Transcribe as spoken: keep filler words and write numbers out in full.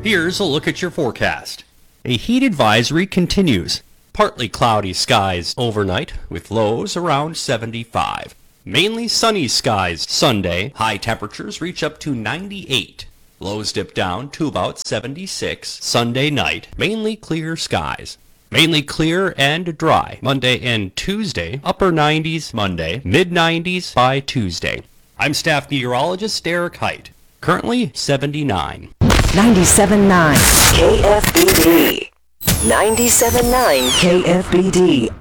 Here's a look at your forecast. A heat advisory continues. Partly cloudy skies overnight with lows around seventy-five. Mainly sunny skies Sunday. High temperatures reach up to ninety-eight. Lows dip down to about seventy-six Sunday night. Mainly clear skies. Mainly clear and dry Monday and Tuesday. Upper nineties Monday. Mid nineties by Tuesday. I'm staff meteorologist Derek Height. Currently seventy-nine. ninety-seven point nine K F B D. ninety-seven point nine K F B D,